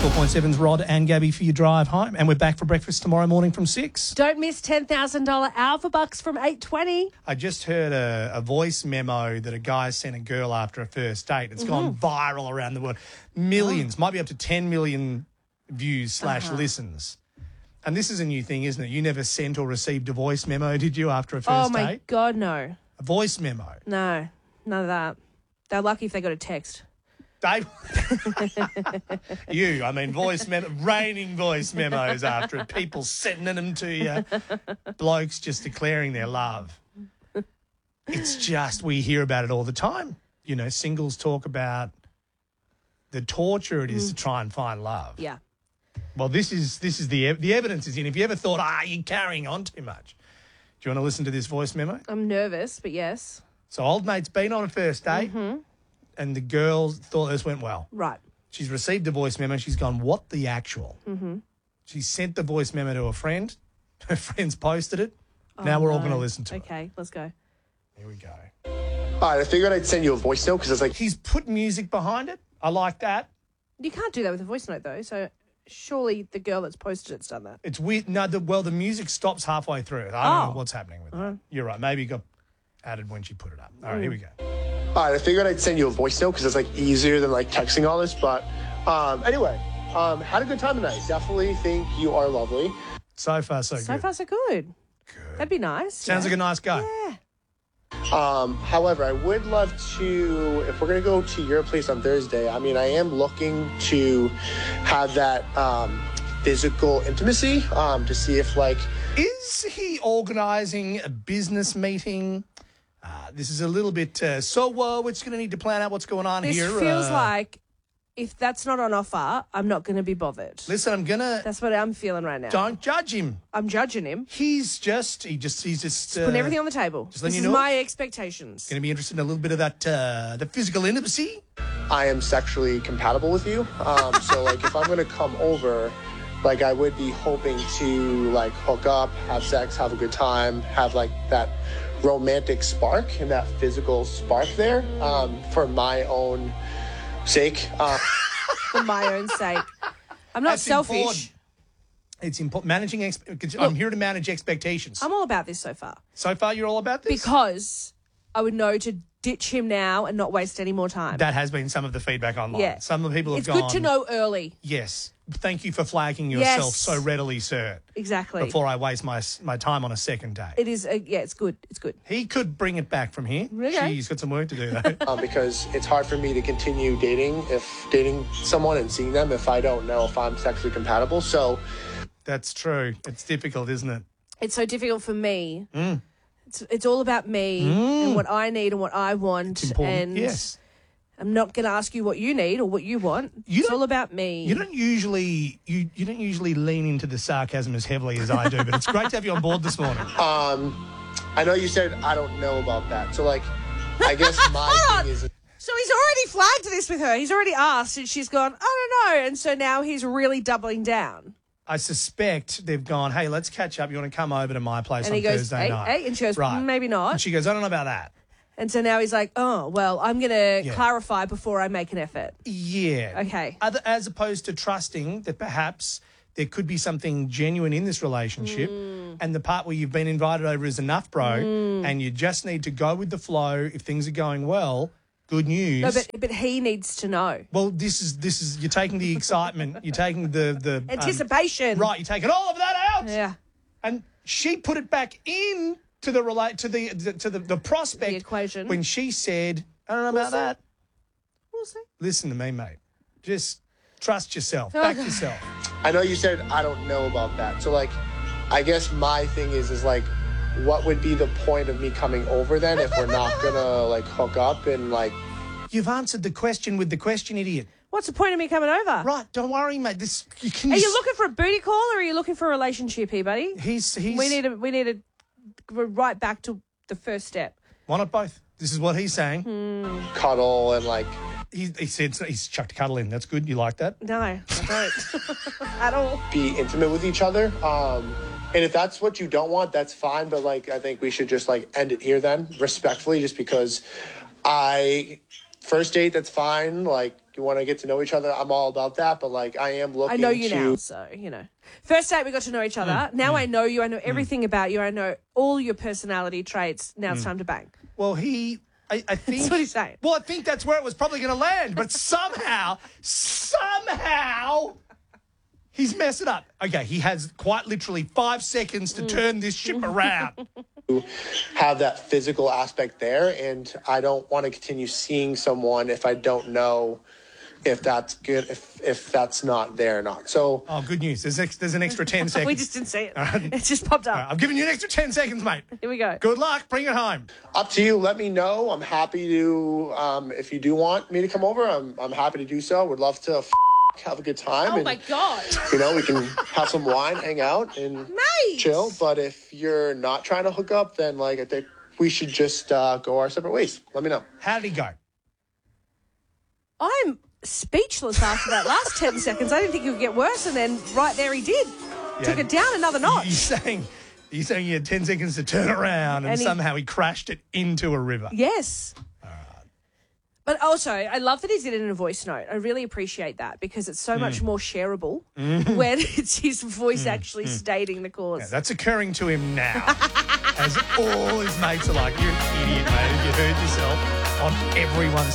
104.7's Rod and Gabby for your drive home. And we're back for breakfast tomorrow morning from 6. Don't miss $10,000 Alpha Bucks from 8:20. I just heard a voice memo that a guy sent a girl after a first date. It's gone viral around the world. Millions, might be up to 10 million views / listens. And this is a new thing, isn't it? You never sent or received a voice memo, did you, after a first date? Oh, my God, no. A voice memo? No, none of that. They're lucky if they got a text. Dave, raining voice memos after it, people sending them to you, blokes just declaring their love. It's just, we hear about it all the time. You know, singles talk about the torture it is to try and find love. Yeah. Well, this is the evidence is in. If you ever thought, you're carrying on too much, do you want to listen to this voice memo? I'm nervous, but yes. So old mate's been on a first date. And the girl thought this went well. Right. She's received a voice memo. She's gone, what the actual? She sent the voice memo to a friend. Her friend's posted it. Now we're all going to listen to it. Okay, let's go. Here we go. All right, I figured I'd send you a voice note because it's like... He's put music behind it. I like that. You can't do that with a voice note, though, so surely the girl that's posted it's done that. It's weird. No, the music stops halfway through. I don't know what's happening with it. You're right. Maybe it got added when she put it up. All right, here we go. All right, I figured I'd send you a voice note because it's like easier than like texting all this. But anyway, had a good time tonight. Definitely think you are lovely. So far, so good. So far, so good. That'd be nice. Sounds like a nice guy. Yeah. However, I would love to, if we're going to go to your place on Thursday, I mean, I am looking to have that physical intimacy to see if like... Is he organising a business meeting? This is a little bit, we're just going to need to plan out what's going on This here. feels like if that's not on offer, I'm not going to be bothered. Listen, I'm going to... That's what I'm feeling right now. Don't judge him. I'm judging him. He's just Putting everything on the table. Just this letting is you know. my expectations. Going to be interested in a little bit of that, the physical intimacy. I am sexually compatible with you. So like if I'm going to come over, like I would be hoping to like hook up, have sex, have a good time, have like that romantic spark and that physical spark there for my own sake. For my own sake. I'm not That's selfish. important. It's important. I'm here to manage expectations. I'm all about this so far. So far, you're all about this? Because I would know to ditch him now and not waste any more time. That has been some of the feedback online. Yeah. Some of the people have It's gone... good to know early. Yes. Thank you for flagging yourself Yes. so readily, sir. Exactly. Before I waste my time on a second date. It is, it's good. It's good. He could bring it back from here. Okay. He's got some work to do, though. Because it's hard for me to continue dating someone and seeing them if I don't know if I'm sexually compatible. So That's true. It's difficult, isn't it? It's so difficult for me. It's all about me and what I need and what I want. It's important. And Yes. I'm not going to ask you what you need or what you want. It's all about me. You don't usually lean into the sarcasm as heavily as I do, but it's great to have you on board this morning. I know you said I don't know about that. So like, I guess my thing is... So he's already flagged this with her. He's already asked and she's gone, I don't know. And so now he's really doubling down. I suspect they've gone, hey, let's catch up. You want to come over to my place And on he goes, Thursday night? hey. And she goes, Right. maybe not. And she goes, I don't know about that. And so now he's like, oh, well, I'm going to clarify before I make an effort. Yeah. Okay. As opposed to trusting that perhaps there could be something genuine in this relationship and the part where you've been invited over is enough, bro, and you just need to go with the flow. If things are going well, good news. No, but he needs to know. Well, this is you're taking the excitement, you're taking the Anticipation. right, you're taking all of that out. Yeah. And she put it back in to the prospect The equation. when she said, I don't know about that. We'll see. Listen to me, mate. Just trust yourself. Back yourself. I know you said I don't know about that. So like, I guess my thing is like, what would be the point of me coming over then if we're not gonna like hook up and like... You've answered the question with the question, idiot. What's the point of me coming over? Right, don't worry, mate. Are you looking for a booty call or are you looking for a relationship here, buddy? He's We need to go right back to the first step. Why not both? This is what he's saying. cuddle and like... He said he's chucked a cuddle in. That's good. You like that? No, I don't. At all. be intimate with each other. And if that's what you don't want, that's fine. But like, I think we should just like end it here then, respectfully, just because first date, that's fine. Like you want to get to know each other, I'm all about that. But like, I am looking. I know you to, now, so, First date, we got to know each other. Now I know you. I know everything about you. I know all your personality traits. Now it's time to bang. Well, I think That's what he's saying. Well, I think that's where it was probably going to land, but somehow, he's messed it up. Okay, he has quite literally 5 seconds to turn this ship around. have that physical aspect there, and I don't want to continue seeing someone if I don't know if that's good, if that's not there or not. So, Oh, good news. There's an extra 10 seconds. We just didn't see it. It just popped up. All right, I'm giving you an extra 10 seconds, mate. Here we go. Good luck. Bring it home. up to you. Let me know. I'm happy to. If you do want me to come over, I'm happy to do so. Would love to have a good time. Oh, and, my God. we can have some wine, hang out, and Mate. chill. But if you're not trying to hook up, then I think we should just go our separate ways. Let me know. How did he go? I'm speechless after that last 10 seconds. I didn't think it would get worse, and then right there he did. Took it down another notch. You're saying he had 10 seconds to turn around and somehow he crashed it into a river. Yes. But also, I love that he did it in a voice note. I really appreciate that because it's so much more shareable when it's his voice actually stating the cause. Yeah, that's occurring to him now. As all his mates are like, you're an idiot, mate. You hurt yourself on everyone's